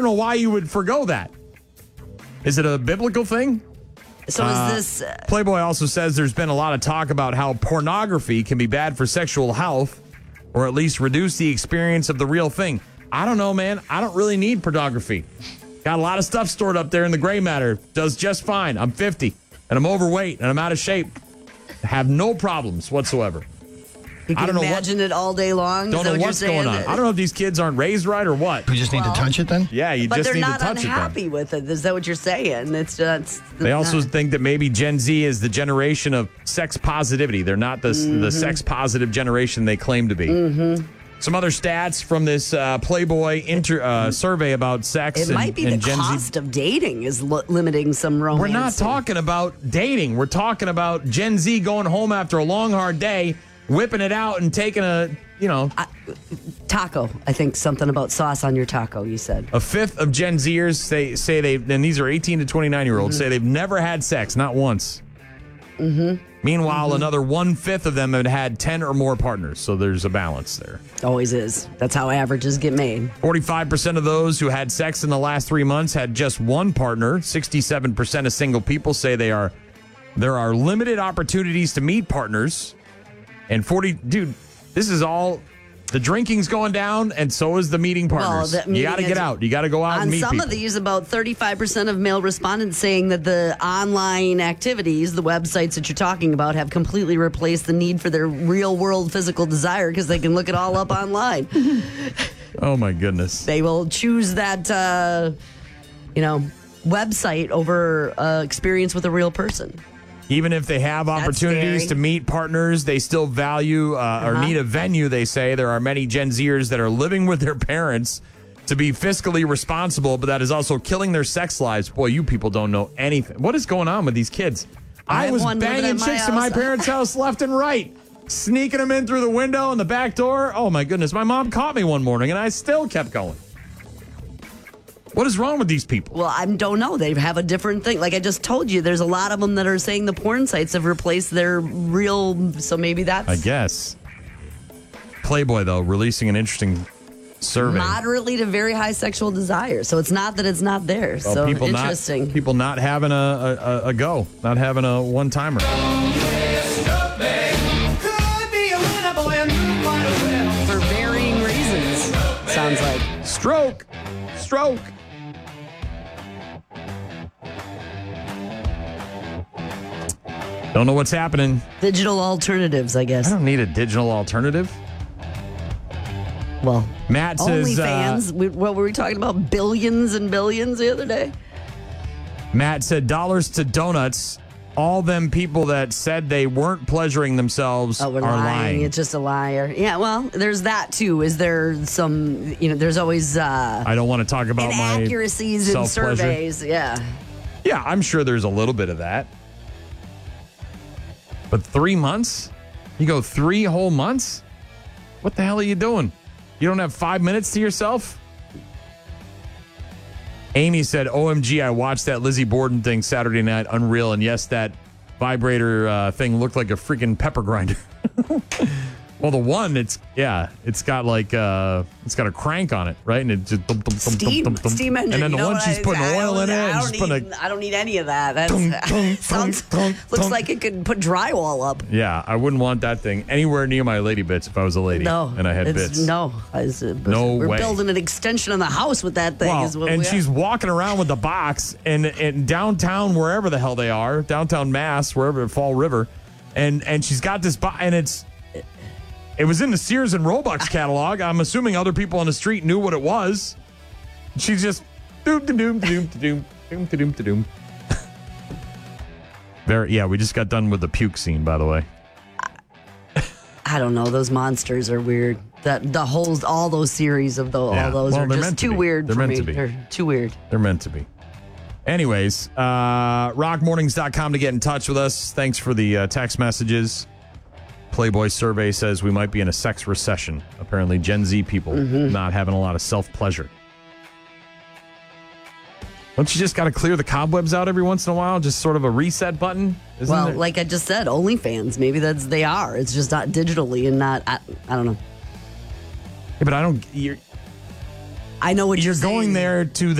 know why you would forgo that. Is it a biblical thing? So is this... Playboy also says there's been a lot of talk about how pornography can be bad for sexual health, or at least reduce the experience of the real thing. I don't know, man. I don't really need pornography. Got a lot of stuff stored up there in the gray matter. Does just fine. I'm 50, and I'm overweight, and I'm out of shape. Have no problems whatsoever. You can imagine it all day long? Don't know what's going on. I don't know if these kids aren't raised right or what. We just need to touch it then? Yeah, you just need to touch it then. But they're not unhappy with it. Is that what you're saying? It's just... They also think that maybe Gen Z is the generation of sex positivity. They're not the sex positive generation they claim to be. Mm-hmm. Some other stats from this Playboy survey about sex. It might be the cost of dating is limiting some romance. We're not talking about dating. We're talking about Gen Z going home after a long, hard day, whipping it out and taking a, taco. I think something about sauce on your taco, you said. A fifth of Gen Zers say they've, and these are 18 to 29-year-olds, say they've never had sex, not once. Mm-hmm. Meanwhile, another 1/5 of them have had 10 or more partners, so there's a balance there. Always is. That's how averages get made. 45% of those who had sex in the last 3 months had just one partner. 67% of single people say there are limited opportunities to meet partners. And this is all... The drinking's going down, and so is the meeting partners. You got to get out. You got to go out and meet people. On some of these, about 35% of male respondents saying that the online activities, the websites that you're talking about, have completely replaced the need for their real-world physical desire because they can look it all up online. Oh, my goodness. They will choose that, website over experience with a real person. Even if they have opportunities to meet partners, they still value or need a venue, they say. There are many Gen Zers that are living with their parents to be fiscally responsible, but that is also killing their sex lives. Boy, you people don't know anything. What is going on with these kids? I was banging chicks in my parents' house left and right, sneaking them in through the window and the back door. Oh, my goodness. My mom caught me one morning, and I still kept going. What is wrong with these people? Well, I don't know. They have a different thing. Like I just told you, there's a lot of them that are saying the porn sites have replaced their real, so maybe that's... I guess. Playboy, though, releasing an interesting survey. Moderately to very high sexual desire. So it's not that it's not there. Well, so people interesting. People not having a go, not having a one-timer. For varying reasons, sounds like. Stroke. Don't know what's happening. Digital alternatives, I guess. I don't need a digital alternative. Well, Matt says... OnlyFans. What were we talking about? Billions and billions the other day? Matt said dollars to donuts. All them people that said they weren't pleasuring themselves are lying. It's just a liar. Yeah, well, there's that too. Is there some, there's always... I don't want to talk about my inaccuracies in surveys. Yeah. Yeah, I'm sure there's a little bit of that. But 3 months? You go 3 whole months? What the hell are you doing? You don't have 5 minutes to yourself? Amy said, OMG, I watched that Lizzie Borden thing Saturday night. Unreal. And yes, that vibrator thing looked like a freaking pepper grinder. Well, the one, it's got like, it's got a crank on it, right? And it just... Steam engine. And then the one she's putting oil in it. I don't need any of that. That looks like it could put drywall up. Yeah, I wouldn't want that thing anywhere near my lady bits if I was a lady. No. And I had bits. No. We're building an extension of the house with that thing. Well, she's walking around with the box in downtown, wherever the hell they are, downtown Mass, wherever, Fall River. And she's got this box, and it was in the Sears and Roebuck's catalog. I'm assuming other people on the street knew what it was. She's just doom. Yeah, we just got done with the puke scene, by the way. I don't know. Those monsters are weird. All those series of all those are just too weird for me. They're too weird. They're meant to be. Anyways, rockmornings.com to get in touch with us. Thanks for the text messages. Playboy survey says we might be in a sex recession. Apparently, Gen Z people not having a lot of self-pleasure. Don't you just got to clear the cobwebs out every once in a while? Just sort of a reset button? Like I just said, OnlyFans. Maybe they are. It's just not digitally and not, I don't know. Yeah, but I know what you're going there to